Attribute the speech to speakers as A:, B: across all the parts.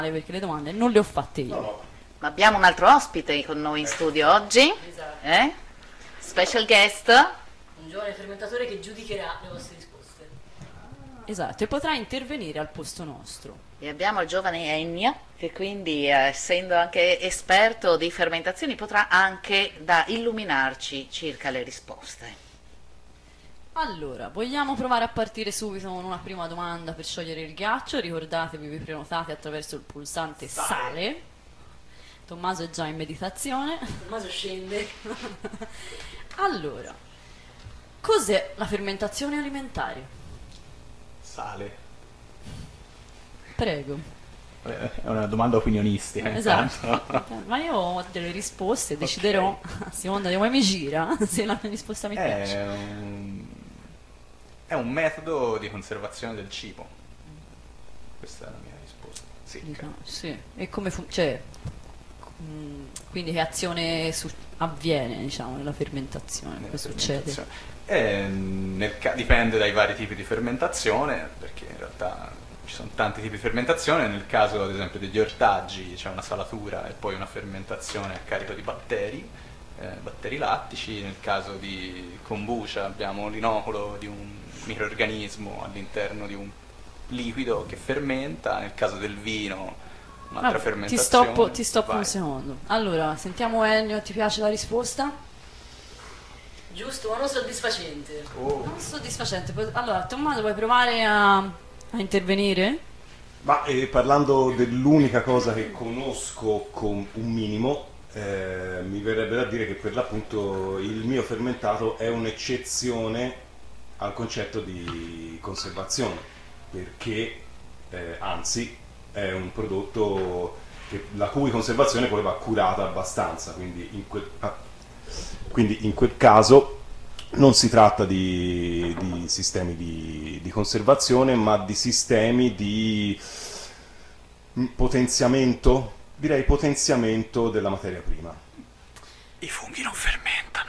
A: perché le domande non le ho fatte io.
B: No, no.
C: Ma abbiamo un altro ospite con noi in studio oggi.
A: Esatto.
C: Special guest.
A: Un giovane fermentatore che giudicherà le vostre risposte. Esatto, e potrà intervenire al posto nostro.
C: E abbiamo il giovane Ennio, che quindi, essendo anche esperto di fermentazioni, potrà anche illuminarci circa le risposte.
A: Allora, vogliamo provare a partire subito con una prima domanda per sciogliere il ghiaccio? Ricordatevi, vi prenotate attraverso il pulsante sale. Tommaso è già in meditazione. Tommaso scende. Allora, cos'è la fermentazione alimentare?
B: Sale.
A: Prego.
B: È una domanda opinionistica.
A: Esatto. Ma io ho delle risposte, deciderò a seconda di come mi gira se la mia risposta mi piace.
B: È un metodo di conservazione del cibo. Questa è la mia risposta. Sì.
A: Diciamo, sì. E come quindi che azione avviene, diciamo, nella fermentazione? Cosa succede?
B: Dipende dai vari tipi di fermentazione, perché in realtà ci sono tanti tipi di fermentazione. Nel caso ad esempio degli ortaggi c'è una salatura e poi una fermentazione a carico di batteri lattici. Nel caso di kombucha abbiamo l'inoculo di un microrganismo all'interno di un liquido che fermenta. Nel caso del vino un'altra fermentazione.
A: Ti stoppo un secondo. Allora, sentiamo Ennio, ti piace la risposta? Giusto, ma non soddisfacente. Non soddisfacente. Allora, Tommaso, vuoi provare a intervenire?
D: Ma parlando dell'unica cosa che conosco con un minimo, mi verrebbe da dire che per l'appunto il mio fermentato è un'eccezione al concetto di conservazione, perché anzi è un prodotto la cui conservazione poi va curata abbastanza, quindi in quel caso non si tratta di sistemi di conservazione, ma di sistemi di potenziamento, direi potenziamento della materia prima.
B: I funghi non fermentano.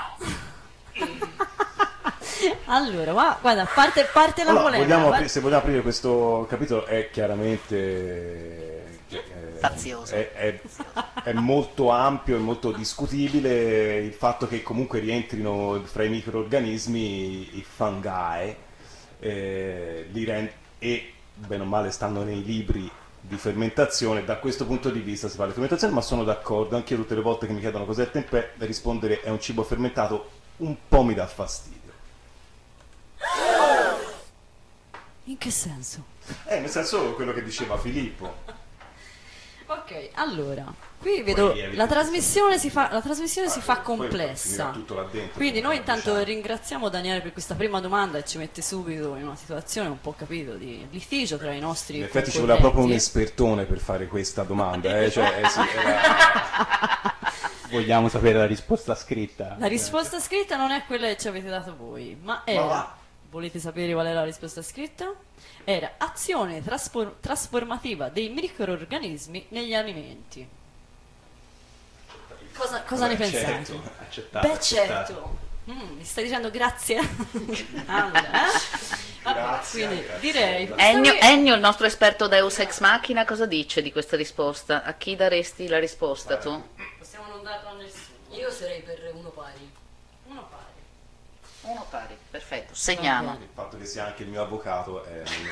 A: Allora, guarda, parte la polemica.
D: Se vogliamo aprire questo capitolo, è chiaramente
C: Fazioso.
D: è molto ampio e molto discutibile il fatto che comunque rientrino fra i microrganismi i fungi e bene o male stanno nei libri di fermentazione. Da questo punto di vista si parla di fermentazione, ma sono d'accordo, anche io tutte le volte che mi chiedono cos'è il tempeh, rispondere è un cibo fermentato un po' mi dà fastidio.
A: In che senso?
D: Nel senso quello che diceva Filippo.
A: Ok, allora, qui vedo la trasmissione si fa complessa. Quindi noi intanto ringraziamo Daniele per questa prima domanda e ci mette subito in una situazione un po', capito, di litigio tra i nostri
D: In effetti ci voleva proprio un espertone per fare questa domanda,
B: Vogliamo sapere la risposta scritta.
A: La risposta scritta non è quella che ci avete dato voi, ma era... Volete sapere qual è la risposta scritta? Era azione trasformativa dei microrganismi negli alimenti. Cosa ne pensate?
B: Accettato.
A: Certo. Mi stai dicendo grazie? Allora,
D: Grazie.
A: quindi direi...
C: Ennio, il nostro esperto Deus Ex Machina, cosa dice di questa risposta? A chi daresti la risposta tu?
A: Possiamo non darla a nessuno. Io sarei per uno pari.
C: Uno pari, perfetto, segniamo.
D: Il fatto che sia anche il mio avvocato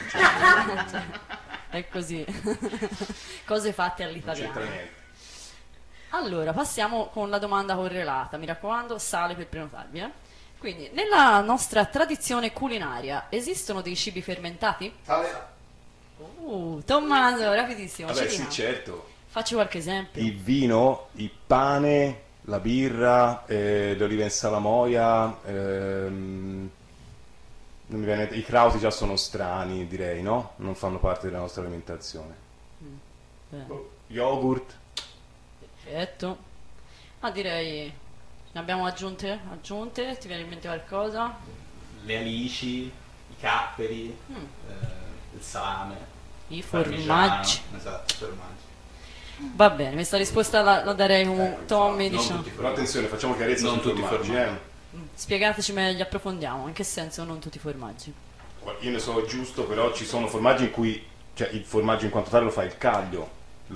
A: è così. Cose fatte all'italiano.
D: Non c'entra niente.
A: Allora, passiamo con la domanda correlata. Mi raccomando, sale per prenotarvi. Quindi, nella nostra tradizione culinaria esistono dei cibi fermentati?
D: Sale.
A: Tommaso, rapidissimo.
D: Vabbè, sì, certo.
A: Facci qualche esempio.
D: Il vino, il pane, la birra, le olive in salamoia, non mi viene, i krauti già sono strani, direi, no? Non fanno parte della nostra alimentazione. Yogurt.
A: Perfetto. Ma direi, ne abbiamo aggiunte? Ti viene in mente qualcosa?
B: Le alici, i capperi, il salame,
A: I
B: parmigiano.
A: formaggi.
B: Esatto, formaggi.
A: Va bene, questa risposta la darei un Tommy, diciamo.
D: Però attenzione, facciamo chiarezza
B: Non
D: sui
B: tutti i
D: formaggi.
A: Spiegateci meglio, approfondiamo. In che senso non tutti i formaggi?
D: Io ne so giusto, però ci sono formaggi in cui, cioè il formaggio in quanto tale lo fa il caglio,